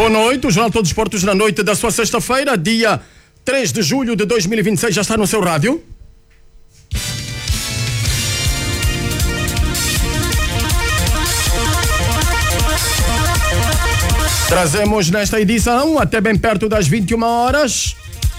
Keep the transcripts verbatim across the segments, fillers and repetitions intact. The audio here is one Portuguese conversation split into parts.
Boa noite, o Jornal Todos os Portos na noite da sua sexta-feira, dia três de julho de dois mil e vinte e seis, já está no seu rádio. Trazemos nesta edição, até bem perto das vinte e uma horas,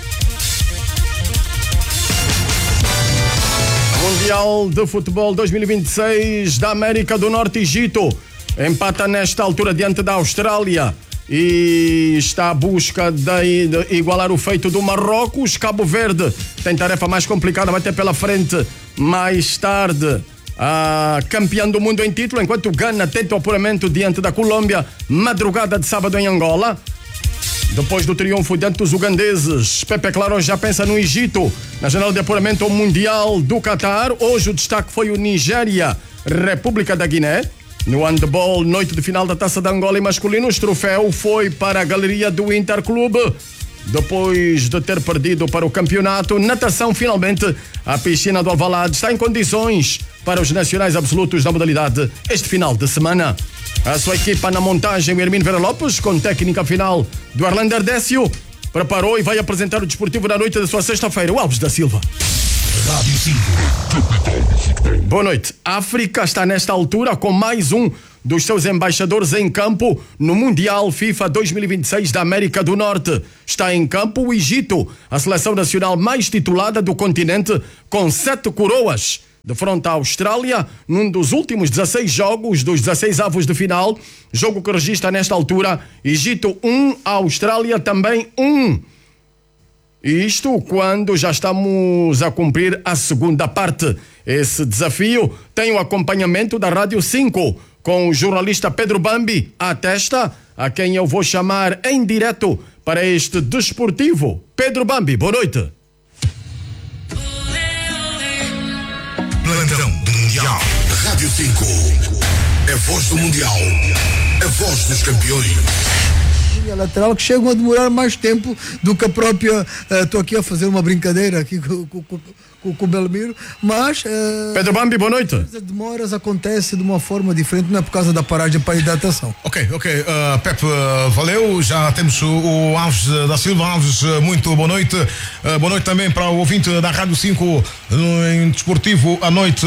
Mundial de Futebol dois mil e vinte e seis da América do Norte. Egito empata nesta altura diante da Austrália e está à busca de, de igualar o feito do Marrocos. Cabo Verde tem tarefa mais complicada, vai ter pela frente mais tarde a campeã do mundo em título, enquanto Gana tenta o apuramento diante da Colômbia, madrugada de sábado em Angola. Depois do triunfo diante dos ugandeses, Pepe Claro já pensa no Egito, na janela de apuramento ao Mundial do Qatar. Hoje o destaque foi o Nigéria, República da Guiné. No handball, noite de final da Taça de Angola e masculinos, troféu foi para a galeria do Interclube, depois de ter perdido para o campeonato. Natação, finalmente, a piscina do Alvalade está em condições para os nacionais absolutos da modalidade este final de semana. A sua equipa na montagem, o Hermínio Vera Lopes, com técnica final do Arlander Décio, preparou e vai apresentar o desportivo da noite da sua sexta-feira, o Alves da Silva. Rádio cinco, capital do futebol. Boa noite. A África está nesta altura com mais um dos seus embaixadores em campo no Mundial FIFA dois mil e vinte e seis da América do Norte. Está em campo o Egito, a seleção nacional mais titulada do continente, com sete coroas. De frente à Austrália, num dos últimos dezasseis jogos dos dezasseis avos de final, jogo que registra nesta altura Egito um, Austrália também um. Isto quando já estamos a cumprir a segunda parte. Esse desafio tem o acompanhamento da Rádio cinco, com o jornalista Pedro Bambi à testa, a quem eu vou chamar em direto para este desportivo. Pedro Bambi, boa noite. Plantão do Mundial. Rádio cinco. É voz do Mundial. É voz dos campeões. A lateral que chegam a demorar mais tempo do que a própria. Estou uh, aqui a fazer uma brincadeira aqui com, com, com, com o Belmiro, mas. Uh, Pedro Bambi, boa noite. As demoras acontecem de uma forma diferente, não é por causa da paragem para a hidratação. Ok, ok. Uh, Pepe, uh, valeu. Já temos o, o Alves da Silva. Alves, uh, muito boa noite. Uh, boa noite também para o ouvinte da Rádio cinco no, em Desportivo à noite,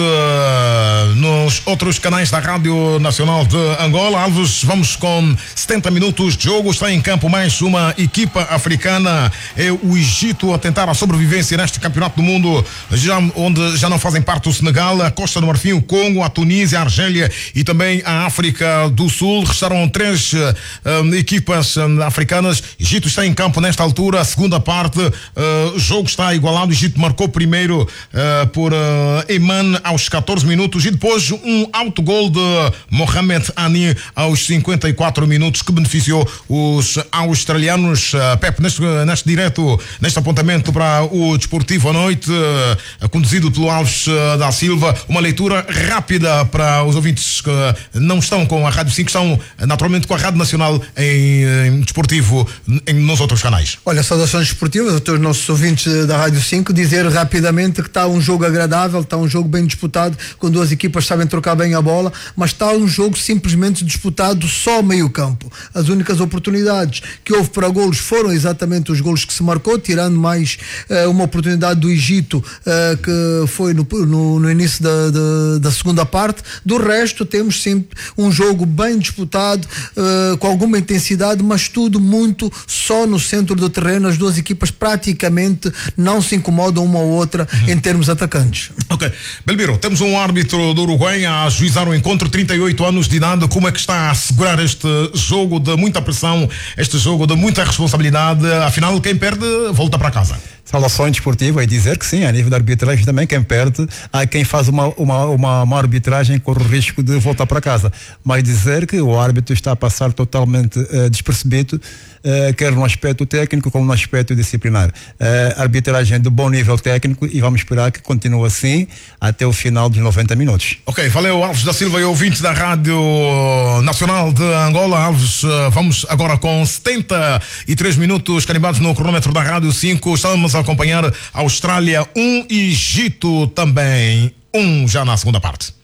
uh, nos outros canais da Rádio Nacional de Angola. Alves, vamos com setenta minutos de jogo. Está em campo mais uma equipa africana, é o Egito, a tentar a sobrevivência neste campeonato do mundo, já, onde já não fazem parte o Senegal, a Costa do Marfim, o Congo, a Tunísia, a Argélia e também a África do Sul. Restaram três um, equipas um, africanas. Egito está em campo nesta altura, a segunda parte, uh, o jogo está igualado. O Egito marcou primeiro uh, por uh, Eman aos catorze minutos e depois um autogol de Mohamed Ani aos cinquenta e quatro minutos, que beneficiou os australianos. uh, Pepe, neste, neste direto, neste apontamento para o Desportivo à noite, uh, conduzido pelo Alves uh, da Silva, uma leitura rápida para os ouvintes que não estão com a Rádio cinco, estão naturalmente com a Rádio Nacional em, em Desportivo, em, nos outros canais. Olha, saudações desportivas a todos os nossos ouvintes da Rádio cinco, dizer rapidamente que está um jogo agradável, está um jogo bem disputado, com duas equipas que sabem trocar bem a bola, mas está um jogo simplesmente disputado só meio campo. As únicas oportunidades que houve para golos foram exatamente os golos que se marcou, tirando mais uh, uma oportunidade do Egito, uh, que foi no, no, no início da, da, da segunda parte. Do resto, temos sempre um jogo bem disputado, uh, com alguma intensidade, mas tudo muito só no centro do terreno. As duas equipas praticamente não se incomodam uma ou outra uhum. em termos atacantes. Ok. Belmiro, temos um árbitro do Uruguai a ajuizar o encontro, trinta e oito anos de idade. Como é que está a segurar este jogo de muita pressão, este jogo de muita responsabilidade? Afinal, quem perde volta para casa. Saudações desportivas, e dizer que sim, a nível da arbitragem também, quem perde, há quem faz uma, uma, uma, uma arbitragem corre o risco de voltar para casa. Mas dizer que o árbitro está a passar totalmente uh, despercebido, uh, quer no aspecto técnico como no aspecto disciplinar. Uh, arbitragem de bom nível técnico, e vamos esperar que continue assim até o final dos noventa minutos. Ok, valeu. Alves da Silva e ouvinte da Rádio Nacional de Angola. Alves, uh, vamos agora com setenta e três minutos carimbados no cronômetro da Rádio cinco. Estamos a acompanhar a Austrália um, Egito também um, já na segunda parte.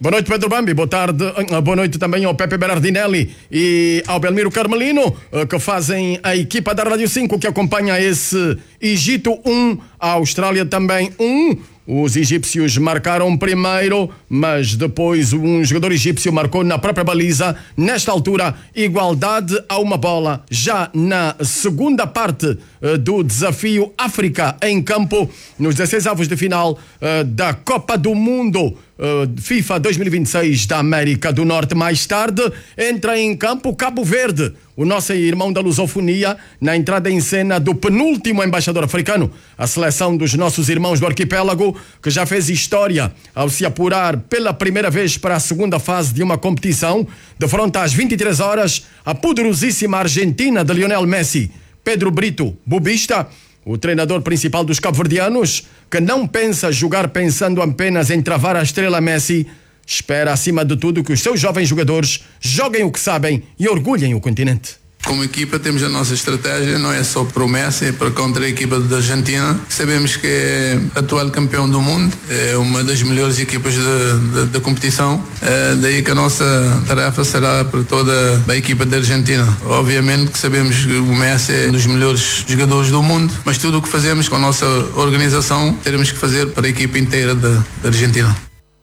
Boa noite, Pedro Bambi. Boa tarde. Boa noite também ao Pepe Berardinelli e ao Belmiro Carmelino, que fazem a equipa da Rádio cinco que acompanha esse Egito um, a Austrália também um. Os egípcios marcaram primeiro, mas depois um jogador egípcio marcou na própria baliza. Nesta altura, igualdade a uma bola. Já na segunda parte uh, do desafio África em campo, nos dezesseis avos de final uh, da Copa do Mundo uh, FIFA dois mil e vinte e seis da América do Norte. Mais tarde, entra em campo Cabo Verde, o nosso irmão da lusofonia, na entrada em cena do penúltimo embaixador africano, a seleção dos nossos irmãos do arquipélago, que já fez história ao se apurar pela primeira vez para a segunda fase de uma competição, defronta às vinte e três horas a poderosíssima Argentina de Lionel Messi. Pedro Brito, bobista, o treinador principal dos cabo-verdianos, que não pensa jogar pensando apenas em travar a estrela Messi, espera, acima de tudo, que os seus jovens jogadores joguem o que sabem e orgulhem o continente. Como equipa temos a nossa estratégia, não é só para o Messi, é para contra a equipa da Argentina. Sabemos que é atual campeão do mundo, é uma das melhores equipas da competição, é daí que a nossa tarefa será para toda a equipa da Argentina. Obviamente que sabemos que o Messi é um dos melhores jogadores do mundo, mas tudo o que fazemos com a nossa organização teremos que fazer para a equipa inteira da, da Argentina.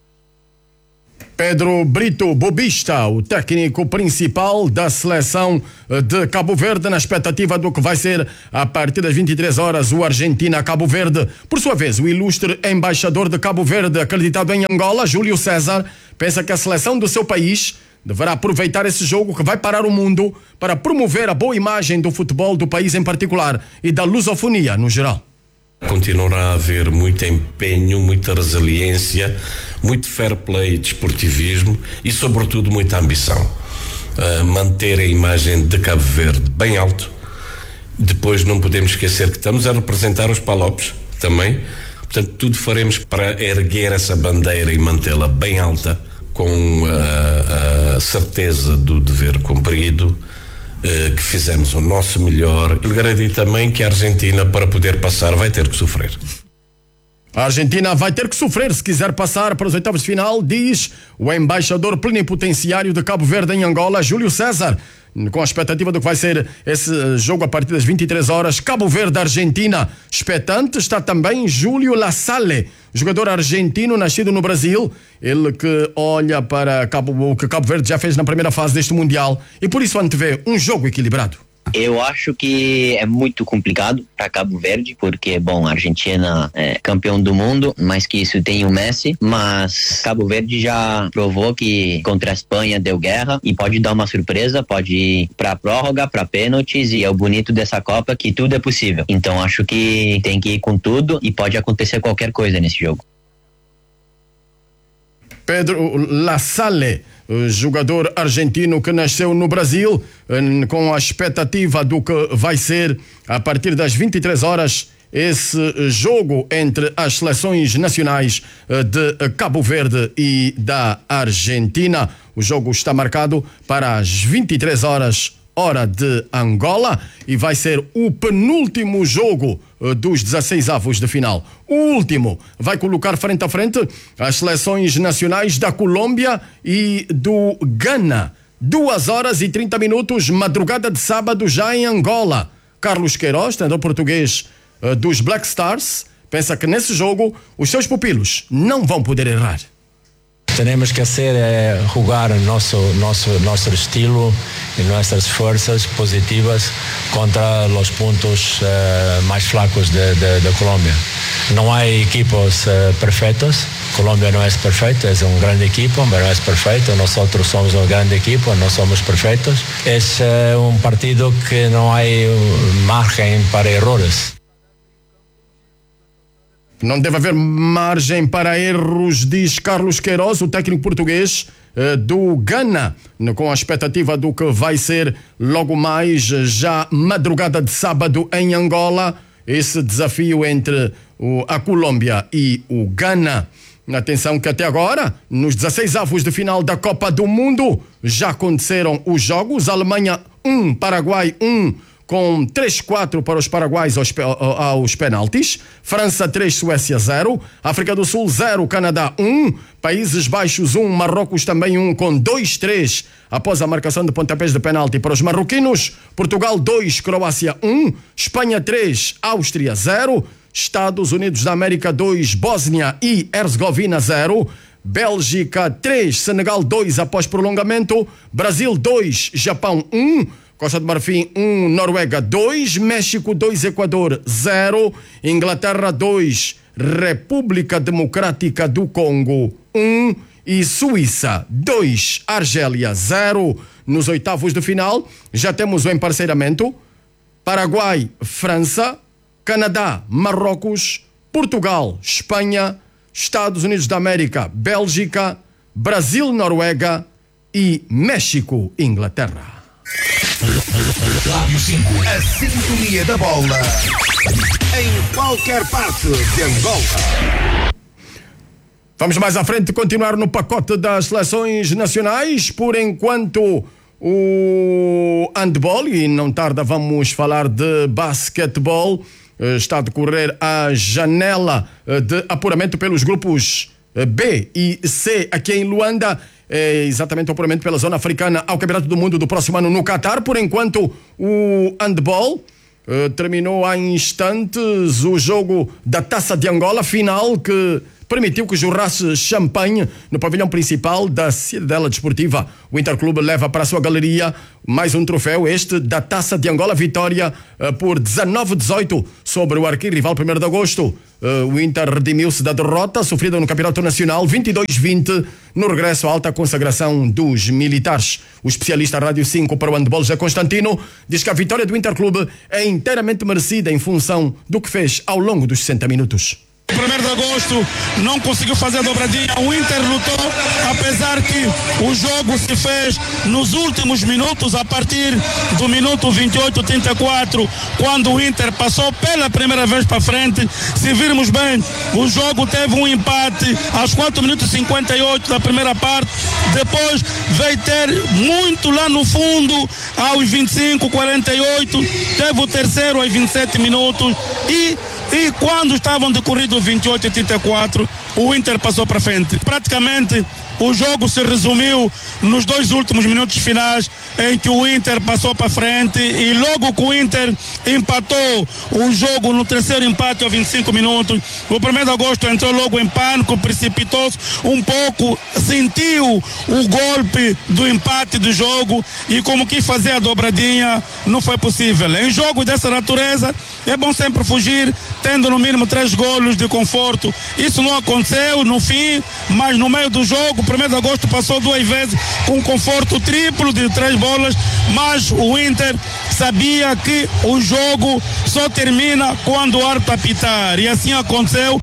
Pedro Brito, bobista, o técnico principal da seleção de Cabo Verde, na expectativa do que vai ser, a partir das vinte e três horas, o Argentina-Cabo Verde. Por sua vez, o ilustre embaixador de Cabo Verde, acreditado em Angola, Júlio César, pensa que a seleção do seu país deverá aproveitar esse jogo que vai parar o mundo para promover a boa imagem do futebol do país em particular e da lusofonia no geral. Continuará a haver muito empenho, muita resiliência, muito fair play, desportivismo e, sobretudo, muita ambição. Uh, manter a imagem de Cabo Verde bem alto. Depois não podemos esquecer que estamos a representar os Palopes também. Portanto, tudo faremos para erguer essa bandeira e mantê-la bem alta, com a, a certeza do dever cumprido, que fizemos o nosso melhor. Eu garanto também que a Argentina, para poder passar, vai ter que sofrer. A Argentina vai ter que sofrer se quiser passar para os oitavos de final, diz o embaixador plenipotenciário de Cabo Verde em Angola, Júlio César, com a expectativa do que vai ser esse jogo a partir das vinte e três horas. Cabo Verde-Argentina. Expectante está também Júlio Lasalle, jogador argentino nascido no Brasil, ele que olha para Cabo, o que Cabo Verde já fez na primeira fase deste Mundial e por isso antevê um jogo equilibrado. Eu acho que é muito complicado para Cabo Verde, porque, bom, a Argentina é campeão do mundo, mais que isso tem o Messi, mas Cabo Verde já provou que contra a Espanha deu guerra e pode dar uma surpresa, pode ir para prórroga, para pênaltis, e é o bonito dessa Copa que tudo é possível. Então acho que tem que ir com tudo e pode acontecer qualquer coisa nesse jogo. Pedro Lasalle, jogador argentino que nasceu no Brasil, com a expectativa do que vai ser, a partir das vinte e três horas, esse jogo entre as seleções nacionais de Cabo Verde e da Argentina. O jogo está marcado para as vinte e três horas, hora de Angola, e vai ser o penúltimo jogo uh, dos dezesseis avos de final. O último vai colocar frente a frente as seleções nacionais da Colômbia e do Ghana. Duas horas e trinta minutos, madrugada de sábado, já em Angola. Carlos Queiroz, treinador português uh, dos Black Stars, pensa que nesse jogo os seus pupilos não vão poder errar. Tenemos que hacer eh, jugar nuestro, nuestro, nuestro estilo y nuestras fuerzas positivas contra los puntos eh, más flacos de, de, de Colombia. No hay equipos eh, perfectos. Colombia no es perfecto, es un gran equipo, pero no es perfecto. Nosotros somos un gran equipo, no somos perfectos. Es eh, un partido que no hay margen para errores. Não deve haver margem para erros, diz Carlos Queiroz, o técnico português eh, do Ghana, com a expectativa do que vai ser logo mais, já madrugada de sábado em Angola, esse desafio entre o, a Colômbia e o Ghana. Atenção que até agora, nos dezesseis avos de final da Copa do Mundo, já aconteceram os jogos. Alemanha um, Paraguai um, com três quatro para os paraguaios aos, aos penaltis. França três, Suécia zero. África do Sul zero, Canadá um. Países Baixos um, Marrocos também um, com dois três após a marcação de pontapés de penalti para os marroquinos. Portugal dois, Croácia um. Espanha três, Áustria zero. Estados Unidos da América dois, Bósnia e Herzegovina zero. Bélgica três, Senegal dois após prolongamento. Brasil dois, Japão um. Costa do Marfim um, Noruega dois, México dois, Equador zero, Inglaterra dois, República Democrática do Congo um e Suíça dois, Argélia zero. Nos oitavos de final já temos o emparceiramento: Paraguai, França, Canadá, Marrocos, Portugal, Espanha, Estados Unidos da América, Bélgica, Brasil, Noruega e México, Inglaterra. Rádio cinco, a sintonia da bola. Em qualquer parte de Angola. Vamos mais à frente continuar no pacote das seleções nacionais. Por enquanto, o handball, e não tarda vamos falar de basquetebol. Está a decorrer a janela de apuramento pelos grupos B e C aqui em Luanda. É exatamente o apuramento pela zona africana ao Campeonato do Mundo do próximo ano no Catar. Por enquanto, o handball uh, terminou há instantes o jogo da Taça de Angola, final que permitiu que jorrasse champanhe no pavilhão principal da Cidadela Desportiva. O Interclube leva para a sua galeria mais um troféu, este da Taça de Angola, vitória uh, por dezanove a dezoito sobre o arquirrival primeiro de agosto. Uh, o Inter redimiu-se da derrota sofrida no Campeonato Nacional vinte e dois a vinte no regresso à alta consagração dos militares. O especialista Rádio cinco para o handball, José Constantino, diz que a vitória do Interclube é inteiramente merecida em função do que fez ao longo dos sessenta minutos. primeiro de agosto não conseguiu fazer a dobradinha, o Inter lutou, apesar que o jogo se fez nos últimos minutos, a partir do minuto vinte e oito, trinta e quatro, quando o Inter passou pela primeira vez para frente. Se virmos bem, o jogo teve um empate aos quatro minutos e cinquenta e oito da primeira parte, depois veio ter muito lá no fundo aos vinte e cinco, quarenta e oito, teve o terceiro aos vinte e sete minutos e E quando estavam decorridos vinte e oito e trinta e quatro, o Inter passou para frente. Praticamente o jogo se resumiu nos dois últimos minutos finais, em que o Inter passou para frente e logo que o Inter empatou o jogo no terceiro empate aos vinte e cinco minutos, o primeiro de agosto entrou logo em pânico, precipitou-se um pouco, sentiu o golpe do empate do jogo e como quis fazer a dobradinha, não foi possível. Em jogos dessa natureza é bom sempre fugir, tendo no mínimo três golos de conforto. Isso não aconteceu no fim, mas no meio do jogo, o primeiro de agosto passou duas vezes com conforto triplo de três bolas, mas o Inter sabia que o jogo só termina quando o árbitro apitar, e assim aconteceu.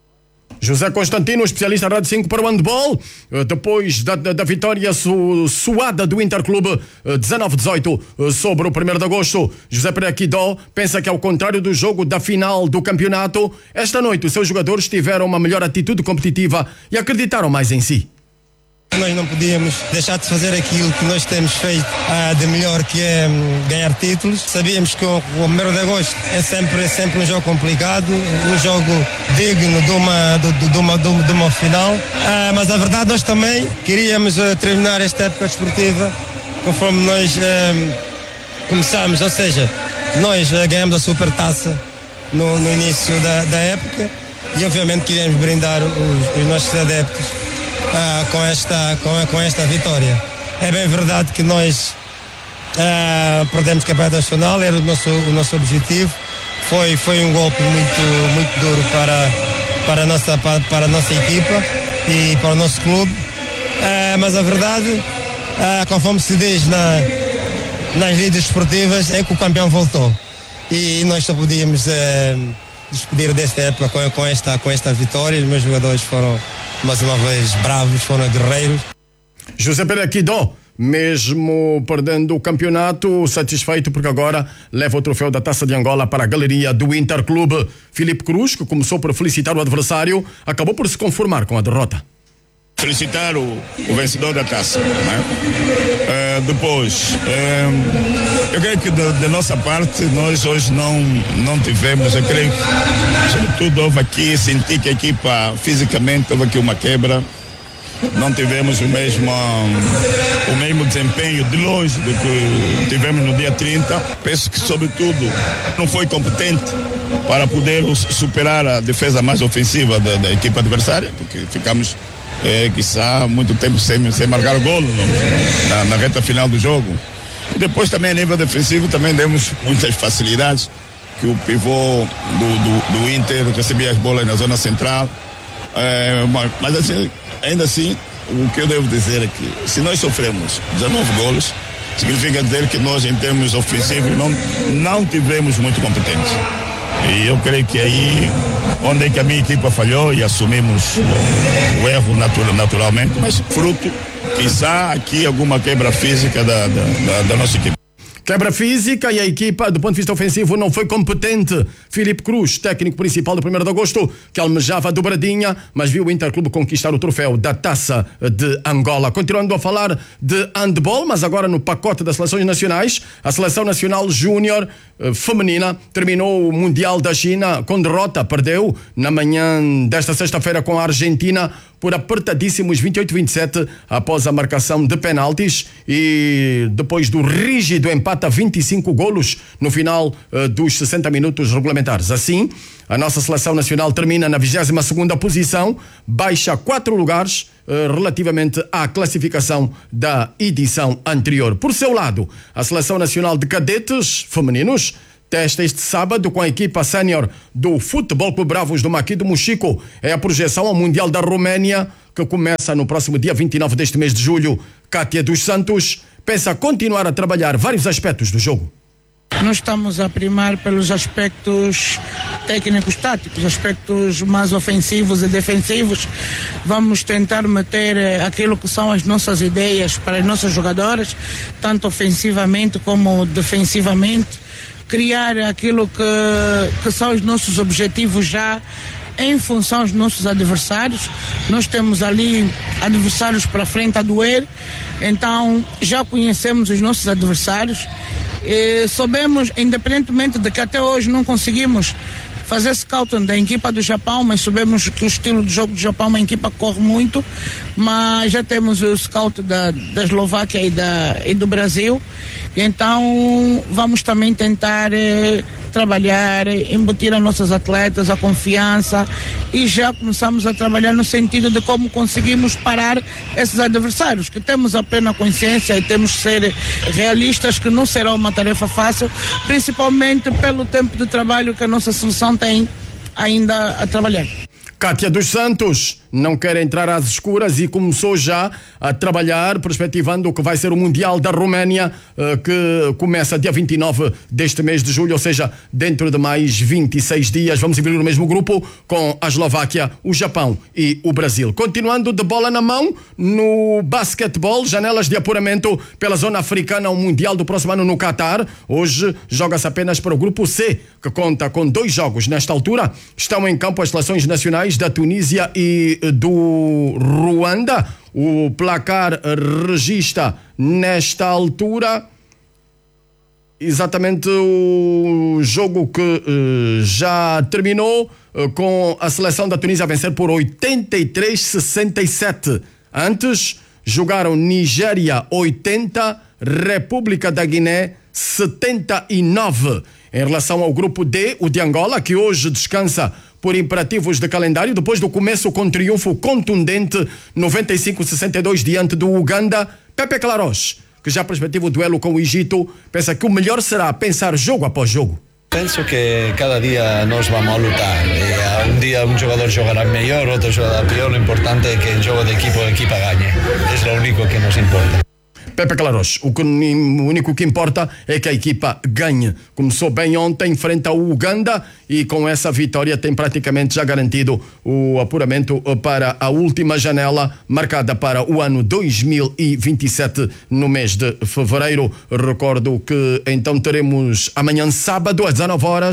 José Constantino, especialista Rádio cinco para o handball, depois da, da, da vitória su, suada do Interclube dezanove a dezoito sobre o primeiro de agosto. José Pereira Quidó pensa que, ao contrário do jogo da final do campeonato, esta noite os seus jogadores tiveram uma melhor atitude competitiva e acreditaram mais em si. Nós não podíamos deixar de fazer aquilo que nós temos feito ah, de melhor, que é um, ganhar títulos. Sabíamos que o, o primeiro de agosto é sempre, é sempre um jogo complicado, um jogo digno de uma, de, de uma, de uma, de uma final, ah, mas a verdade, nós também queríamos uh, terminar esta época desportiva conforme nós uh, começámos, ou seja, nós uh, ganhamos a Supertaça no, no início da, da época e obviamente queríamos brindar os, os nossos adeptos Uh, com, esta, com, com esta vitória. É bem verdade que nós uh, perdemos o campeonato nacional, era o nosso, o nosso objetivo. Foi, foi um golpe muito, muito duro para, para, a nossa, para, para a nossa equipa e para o nosso clube. Uh, mas a verdade, uh, conforme se diz na, nas ligas esportivas, é que o campeão voltou. E nós só podíamos uh, despedir desta época com, com, esta, com esta vitória. Os meus jogadores foram mais uma vez bravos, foram guerreiros. José Pereira Quidó, mesmo perdendo o campeonato, satisfeito porque agora leva o troféu da Taça de Angola para a galeria do Interclube. Filipe Cruz, que começou por felicitar o adversário, acabou por se conformar com a derrota. Felicitar o, o vencedor da taça, né? Uh, depois uh, Eu creio que da, da nossa parte nós hoje não, não tivemos, eu creio que sobretudo houve aqui, senti que a equipa fisicamente houve aqui uma quebra, não tivemos o mesmo, o mesmo desempenho de longe do que tivemos no dia trinta. Penso que sobretudo não foi competente para poder superar a defesa mais ofensiva da, da equipa adversária, porque ficamos é, quiçá muito tempo sem, sem marcar golo na, na reta final do jogo. E depois também a nível defensivo também demos muitas facilidades, que o pivô do, do, do Inter recebia as bolas na zona central, é, mas, mas assim, ainda assim o que eu devo dizer é que se nós sofremos dezenove golos, significa dizer que nós em termos ofensivos não, não tivemos muito competentes. E eu creio que aí onde é que a minha equipa falhou e assumimos o, o erro natural, naturalmente, mas fruto, quizá aqui alguma quebra física da, da, da, da nossa equipe. Quebra física e a equipa, do ponto de vista ofensivo, não foi competente. Filipe Cruz, técnico principal do primeiro de agosto, que almejava a dobradinha, mas viu o Interclube conquistar o troféu da Taça de Angola. Continuando a falar de handball, mas agora no pacote das seleções nacionais, a Seleção Nacional Júnior eh, Feminina terminou o Mundial da China com derrota. Perdeu na manhã desta sexta-feira com a Argentina por apertadíssimos vinte e oito a vinte e sete após a marcação de penaltis e depois do rígido empate a vinte e cinco golos no final uh, dos sessenta minutos regulamentares. Assim, a nossa seleção nacional termina na vigésima segunda posição, baixa quatro lugares uh, relativamente à classificação da edição anterior. Por seu lado, a Seleção Nacional de Cadetes Femininos testa este sábado com a equipa sénior do Futebol Clube Bravos do Maqui do Mochico. É a projeção ao Mundial da Roménia, que começa no próximo dia vinte e nove deste mês de julho. Cátia dos Santos pensa continuar a trabalhar vários aspectos do jogo. Nós estamos a primar pelos aspectos técnicos táticos, aspectos mais ofensivos e defensivos. Vamos tentar meter aquilo que são as nossas ideias para as nossas jogadoras, tanto ofensivamente como defensivamente. Criar aquilo que, que são os nossos objetivos já em função dos nossos adversários. Nós temos ali adversários para frente a doer, então já conhecemos os nossos adversários e soubemos, independentemente de que até hoje não conseguimos fazer scouting da equipa do Japão, mas sabemos que o estilo de jogo do Japão é uma equipa que corre muito, mas já temos o scout da, da Eslováquia e, da, e do Brasil, então vamos também tentar eh, trabalhar, embutir as nossas atletas, a confiança, e já começamos a trabalhar no sentido de como conseguimos parar esses adversários, que temos a plena consciência e temos que ser realistas que não será uma tarefa fácil, principalmente pelo tempo de trabalho que a nossa seleção tem ainda a trabalhar. Cátia dos Santos não quer entrar às escuras e começou já a trabalhar, perspectivando o que vai ser o Mundial da Roménia, que começa dia vinte e nove deste mês de julho, ou seja, dentro de mais vinte e seis dias. Vamos dividir o mesmo grupo com a Eslováquia, o Japão e o Brasil. Continuando de bola na mão, no basquetebol, janelas de apuramento pela zona africana ao Mundial do próximo ano no Qatar. Hoje joga-se apenas para o grupo C, que conta com dois jogos. Nesta altura estão em campo as seleções nacionais da Tunísia e do Ruanda. O placar registra nesta altura exatamente o jogo que uh, já terminou uh, com a seleção da Tunísia a vencer por oitenta e três a sessenta e sete. Antes jogaram Nigéria oitenta, República da Guiné setenta e nove. Em relação ao grupo D, o de Angola, que hoje descansa por imperativos de calendário, depois do começo com triunfo contundente noventa e cinco a sessenta e dois diante do Uganda, Pepe Claros, que já perspectiva o duelo com o Egito, pensa que o melhor será pensar jogo após jogo. Penso que cada dia nós vamos a lutar. E um dia um jogador jogará melhor, outro jogará pior. O importante é que em jogo de equipo a equipa ganhe. É o único que nos importa. Pepe Claros, o, que, o único que importa é que a equipa ganhe. Começou bem ontem, frente ao Uganda, e com essa vitória tem praticamente já garantido o apuramento para a última janela, marcada para o ano dois mil e vinte e sete, no mês de fevereiro. Recordo que então teremos amanhã sábado às dezanove horas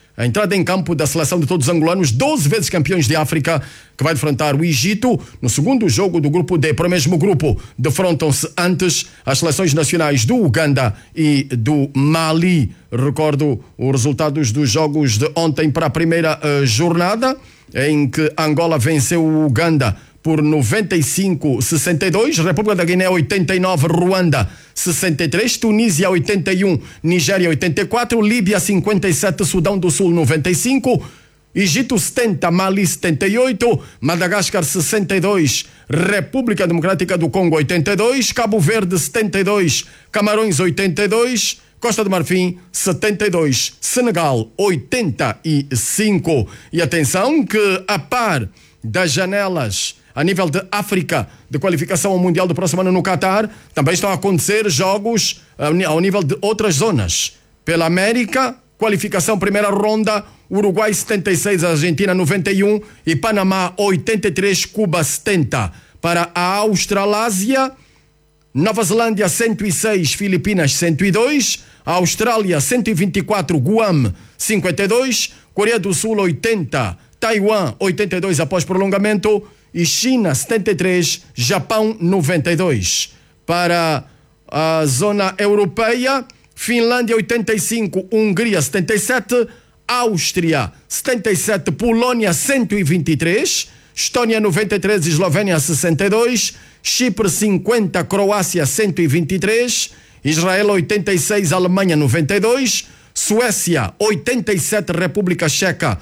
a entrada em campo da seleção de todos os angolanos, doze vezes campeões de África, que vai defrontar o Egito no segundo jogo do grupo D. Para o mesmo grupo, defrontam-se antes as seleções nacionais do Uganda e do Mali. Recordo os resultados dos jogos de ontem para a primeira uh, jornada, em que Angola venceu o Uganda por noventa e cinco a sessenta e dois, República da Guiné oitenta e nove, Ruanda sessenta e três, Tunísia oitenta e um, Nigéria oitenta e quatro, Líbia cinquenta e sete, Sudão do Sul noventa e cinco, Egito setenta, Mali setenta e oito, Madagascar sessenta e dois, República Democrática do Congo oitenta e dois, Cabo Verde setenta e dois, Camarões oitenta e dois, Costa do Marfim setenta e dois, Senegal oitenta e cinco. E atenção que a par das janelas a nível de África, de qualificação ao Mundial do próximo ano no Qatar, também estão a acontecer jogos ao nível de outras zonas. Pela América, qualificação primeira ronda, Uruguai setenta e seis, Argentina noventa e um e Panamá oitenta e três, Cuba setenta. Para a Australásia, Nova Zelândia cento e seis, Filipinas cento e dois, Austrália cento e vinte e quatro, Guam cinquenta e dois, Coreia do Sul oitenta, Taiwan oitenta e dois após prolongamento e China setenta e três, Japão noventa e dois. Para a zona europeia, Finlândia oitenta e cinco, Hungria setenta e sete, Áustria setenta e sete, Polónia cento e vinte e três, Estónia noventa e três, Eslovénia sessenta e dois, Chipre cinquenta, Croácia cento e vinte e três, Israel oitenta e seis, Alemanha noventa e dois, Suécia oitenta e sete, República Checa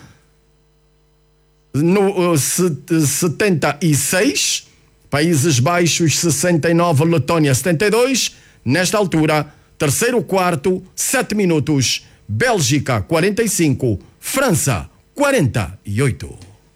no uh, setenta e seis, Países Baixos sessenta e nove, Letónia setenta e dois. Nesta altura, terceiro quarto, sete minutos, Bélgica quarenta e cinco, França quarenta e oito.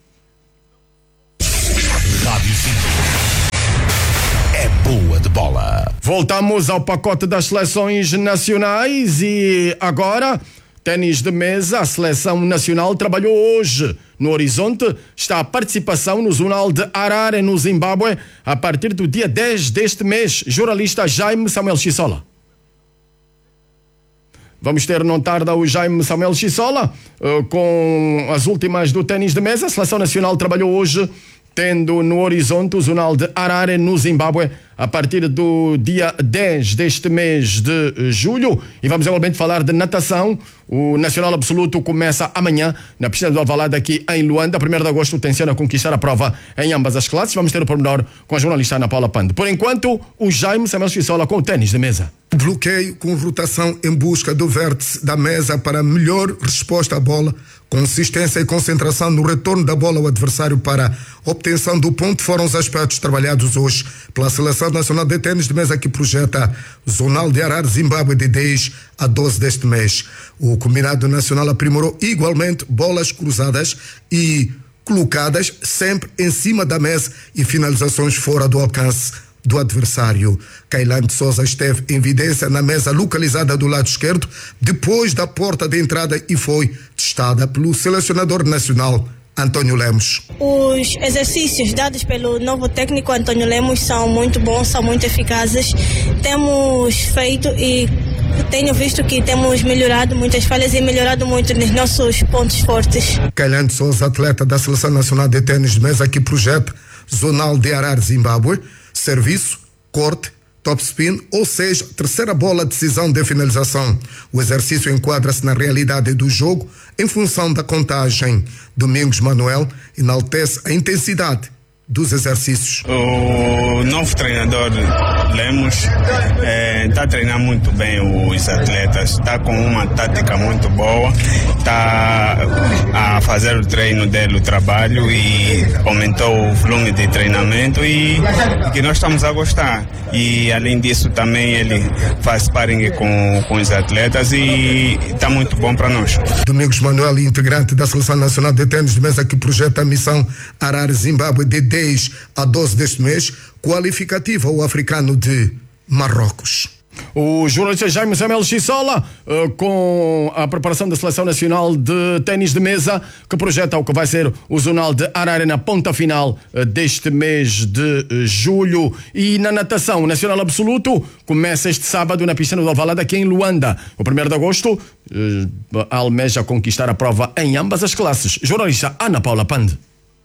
Rádio cinco é boa de bola. Voltamos ao pacote das seleções nacionais e agora ténis de mesa. A seleção nacional trabalhou hoje. No horizonte está a participação no Zonal de Harare, no Zimbábue, a partir do dia dez deste mês. Jornalista Jaime Samuel Chissola. Vamos ter não tarda o Jaime Samuel Chissola uh, com as últimas do ténis de mesa. A seleção nacional trabalhou hoje, tendo no horizonte o Zonal de Harare, no Zimbábue, a partir do dia dez deste mês de julho. E vamos igualmente falar de natação. O Nacional Absoluto começa amanhã na piscina do Alvalade, aqui em Luanda. primeiro de agosto tenciona conquistar a prova em ambas as classes. Vamos ter o pormenor com a jornalista Ana Paula Pande. Por enquanto, o Jaime Samuel Chissola com o ténis de mesa. Bloqueio com rotação em busca do vértice da mesa para melhor resposta à bola, consistência e concentração no retorno da bola ao adversário para obtenção do ponto foram os aspectos trabalhados hoje pela Seleção Nacional de Tênis de Mesa, que projeta o Zonal de Harare, Zimbábue, de dez a doze deste mês. O combinado nacional aprimorou igualmente bolas cruzadas e colocadas sempre em cima da mesa e finalizações fora do alcance do adversário. Kailande Souza esteve em evidência na mesa localizada do lado esquerdo, depois da porta de entrada, e foi testada pelo selecionador nacional António Lemos. Os exercícios dados pelo novo técnico António Lemos são muito bons, são muito eficazes. Temos feito e tenho visto que temos melhorado muitas falhas e melhorado muito nos nossos pontos fortes. Kailande Souza, atleta da Seleção Nacional de Tênis de Mesa, que projeta Zonal de Harare, Zimbábue, serviço, corte, topspin, ou seja, terceira bola, decisão de finalização. O exercício enquadra-se na realidade do jogo em função da contagem. Domingos Manuel enaltece a intensidade dos exercícios. O novo treinador Lemos está é, treinando muito bem os atletas, está com uma tática muito boa, está a fazer o treino dele, o trabalho, e aumentou o volume de treinamento e que nós estamos a gostar. E além disso também ele faz sparring com, com os atletas e está muito bom para nós. Domingos Manuel, integrante da Seleção Nacional de Tênis de Mesa, que projeta a missão Harare, Zimbábue, de dez a doze deste mês, qualificativa ao africano de Marrocos. O jornalista Jaime Samuel Chissola, uh, com a preparação da Seleção Nacional de Ténis de Mesa, que projeta o que vai ser o Zonal de Arara na ponta final uh, deste mês de uh, julho. E na natação, o Nacional Absoluto começa este sábado na piscina do Alvalade, aqui em Luanda. O primeiro de agosto uh, almeja conquistar a prova em ambas as classes. Jornalista Ana Paula Pande.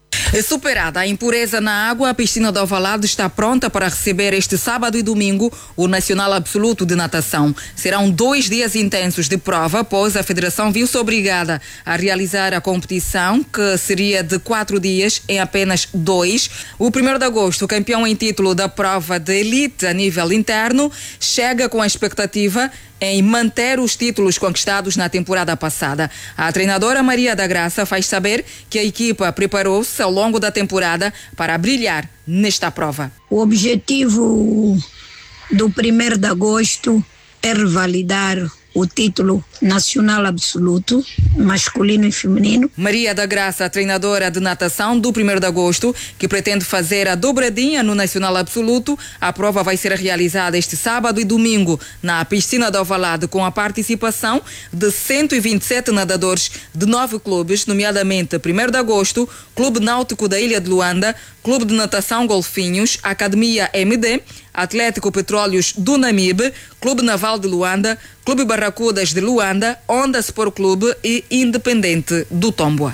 Superada a impureza na água, a piscina do Alvalade está pronta para receber este sábado e domingo o Nacional Absoluto de Natação. Serão dois dias intensos de prova, pois a Federação viu-se obrigada a realizar a competição, que seria de quatro dias em apenas dois. O primeiro de agosto, o campeão em título da prova de elite a nível interno, chega com a expectativa em manter os títulos conquistados na temporada passada. A treinadora Maria da Graça faz saber que a equipa preparou-se ao longo da temporada para brilhar nesta prova. O objetivo do primeiro de agosto é revalidar o título nacional absoluto, masculino e feminino. Maria da Graça, treinadora de natação do primeiro de agosto, que pretende fazer a dobradinha no nacional absoluto. A prova vai ser realizada este sábado e domingo na piscina do Alvalade, com a participação de cento e vinte e sete nadadores de nove clubes, nomeadamente primeiro de agosto, Clube Náutico da Ilha de Luanda, Clube de Natação Golfinhos, Academia M D, Atlético Petróleos do Namibe, Clube Naval de Luanda, Clube Barracudas de Luanda, Onda Sport Clube e Independente do Tomboa.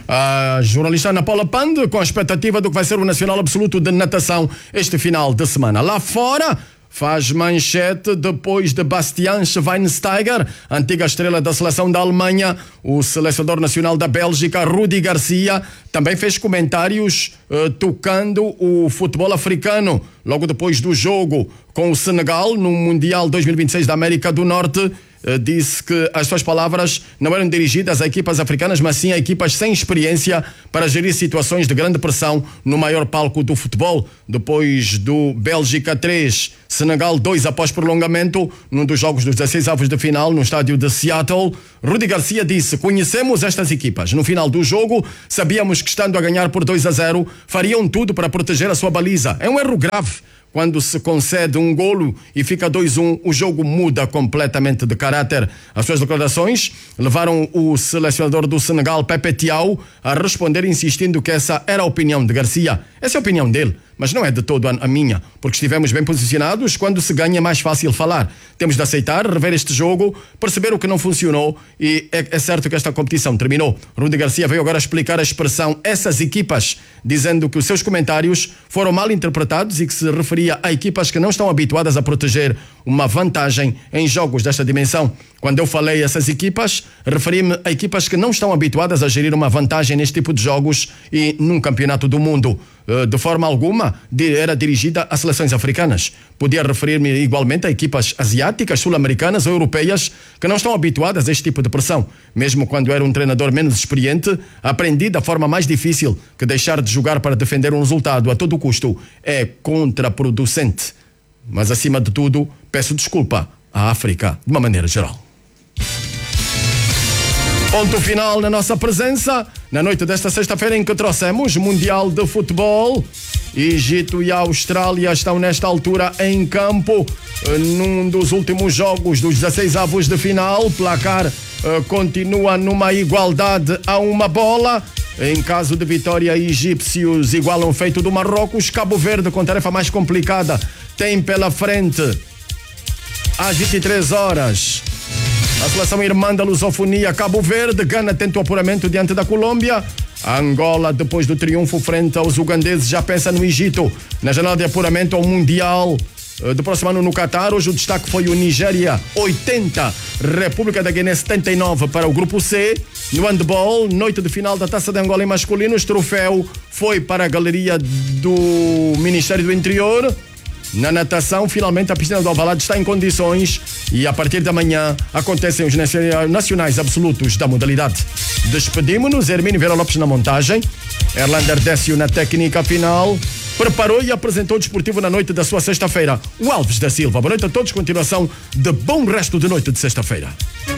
A jornalista Ana Paula Pande, com a expectativa do que vai ser o Nacional Absoluto de Natação este final de semana. Lá fora, faz manchete depois de Bastian Schweinsteiger, antiga estrela da seleção da Alemanha. O selecionador nacional da Bélgica, Rudi Garcia, também fez comentários uh, tocando o futebol africano logo depois do jogo com o Senegal no Mundial dois mil e vinte e seis da América do Norte. Uh, disse que as suas palavras não eram dirigidas a equipas africanas, mas sim a equipas sem experiência para gerir situações de grande pressão no maior palco do futebol. Depois do Bélgica três, Senegal dois após prolongamento, num dos jogos dos dezesseis avos de final no estádio de Seattle, Rudi Garcia disse: conhecemos estas equipas. No final do jogo, sabíamos que estando a ganhar por dois a zero, fariam tudo para proteger a sua baliza. É um erro grave. Quando se concede um golo e fica dois a um, o jogo muda completamente de caráter. As suas declarações levaram o selecionador do Senegal, Pepe Thiaw, a responder insistindo que essa era a opinião de Garcia. Essa é a opinião dele, mas não é de todo a minha, porque estivemos bem posicionados. Quando se ganha é mais fácil falar. Temos de aceitar, rever este jogo, perceber o que não funcionou, e é, é certo que esta competição terminou. Rudi Garcia veio agora explicar a expressão essas equipas, dizendo que os seus comentários foram mal interpretados e que se referia a equipas que não estão habituadas a proteger uma vantagem em jogos desta dimensão. Quando eu falei essas equipas, referi-me a equipas que não estão habituadas a gerir uma vantagem neste tipo de jogos e num campeonato do mundo. De forma alguma era dirigida a seleções africanas. Podia referir-me igualmente a equipas asiáticas, sul-americanas ou europeias que não estão habituadas a este tipo de pressão. Mesmo quando era um treinador menos experiente, aprendi da forma mais difícil que deixar de jogar para defender um resultado a todo custo é contraproducente. Mas acima de tudo, peço desculpa à África de uma maneira geral. Ponto final na nossa presença na noite desta sexta-feira, em que trouxemos Mundial de Futebol. Egito e Austrália estão nesta altura em campo num dos últimos jogos dos dezesseis avos de final. Placar uh, continua numa igualdade a uma bola. Em caso de vitória, egípcios igualam o feito do Marrocos. Cabo Verde, com tarefa mais complicada, tem pela frente às vinte e três horas a seleção irmã da lusofonia, Cabo Verde. Gana tenta o apuramento diante da Colômbia. A Angola, depois do triunfo frente aos ugandeses, já pensa no Egito na janela de apuramento ao Mundial do próximo ano no Catar. Hoje o destaque foi o Nigéria oitenta, República da Guiné setenta e nove para o grupo C. No handball, noite de final da Taça de Angola em masculinos, troféu foi para a galeria do Ministério do Interior. Na natação, finalmente a piscina do Alvalade está em condições e a partir da manhã acontecem os nacionais absolutos da modalidade. Despedimos-nos, Hermínio Vera Lopes na montagem, Erlander Décio na técnica final, preparou e apresentou o desportivo na noite da sua sexta-feira, o Alves da Silva. Boa noite a todos, continuação de bom resto de noite de sexta-feira.